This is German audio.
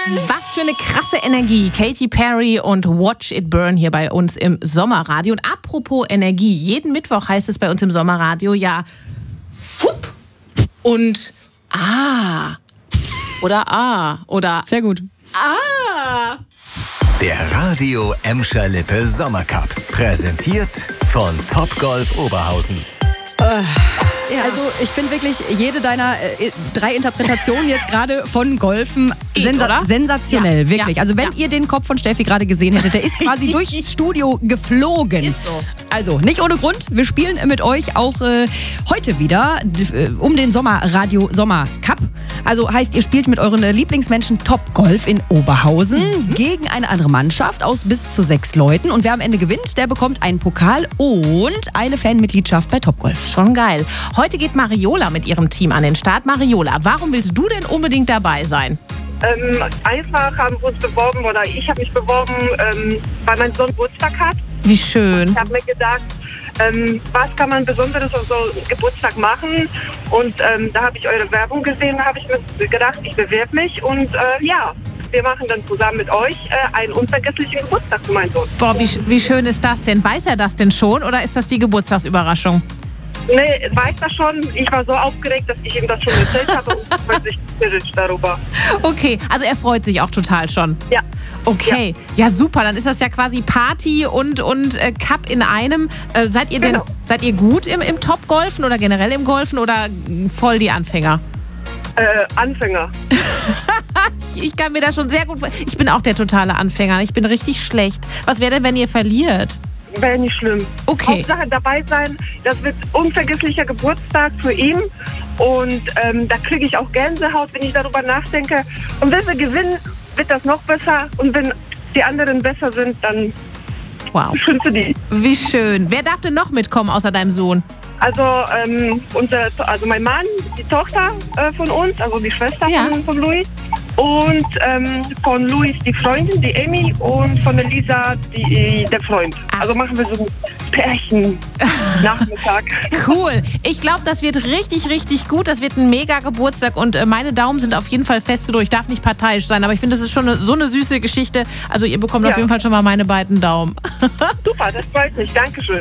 Was für eine krasse Energie. Katy Perry und Watch It Burn hier bei uns im Sommerradio. Und apropos Energie, jeden Mittwoch heißt es bei uns im Sommerradio ja Fupp und oder sehr gut. Der Radio Emscher Lippe Sommercup. Präsentiert von Topgolf Oberhausen. Also ich finde wirklich jede deiner 3 Interpretationen jetzt gerade von Golfen sensationell, Ja, wirklich. ja, Also wenn ihr den Kopf von Steffi gerade gesehen hättet, der ist quasi durchs Studio geflogen. Ist so. Also nicht ohne Grund, wir spielen mit euch auch heute wieder um den Sommerradio Sommercup. Also heißt, ihr spielt mit euren Lieblingsmenschen Topgolf in Oberhausen gegen eine andere Mannschaft aus bis zu 6 Leuten. Und wer am Ende gewinnt, der bekommt einen Pokal und eine Fanmitgliedschaft bei Topgolf. Schon geil. Heute geht Mariola mit ihrem Team an den Start. Mariola, warum willst du denn unbedingt dabei sein? Einfach haben wir uns beworben, oder ich habe mich beworben, weil mein Sohn Geburtstag hat. Wie schön. Ich habe mir gedacht, was kann man Besonderes auf so einen Geburtstag machen? Und da habe ich eure Werbung gesehen, da habe ich mir gedacht, ich bewerbe mich und wir machen dann zusammen mit euch einen unvergesslichen Geburtstag für meinen Sohn. Boah, wie schön ist das denn? Weiß er das denn schon oder ist das die Geburtstagsüberraschung? Nee, weiß das schon. Ich war so aufgeregt, dass ich ihm das schon erzählt habe und freut sich tierisch darüber. Okay, also er freut sich auch total schon. Ja. Okay, ja super, dann ist das ja quasi Party und Cup in einem. Seid ihr gut im Top-Golfen oder generell im Golfen oder voll die Anfänger? Anfänger. Ich kann mir das schon sehr gut vorstellen. Ich bin auch der totale Anfänger. Ich bin richtig schlecht. Was wäre denn, wenn ihr verliert? Wäre nicht schlimm. Okay. Hauptsache dabei sein. Das wird unvergesslicher Geburtstag für ihn. Und da kriege ich auch Gänsehaut, wenn ich darüber nachdenke. Und wenn wir gewinnen, wird das noch besser. Und wenn die anderen besser sind, dann schön für die. Wie schön. Wer darf denn noch mitkommen außer deinem Sohn? Also mein Mann, die Tochter von uns, also die Schwester von Luis. Und von Luis die Freundin, die Amy, und von Elisa der Freund. Also machen wir so ein Pärchen-Nachmittag. Cool. Ich glaube, das wird richtig, richtig gut. Das wird ein mega Geburtstag und meine Daumen sind auf jeden Fall fest gedrückt. Ich darf nicht parteiisch sein, aber ich finde, das ist schon so eine süße Geschichte. Also ihr bekommt auf jeden Fall schon mal meine beiden Daumen. Super, das freut mich. Dankeschön.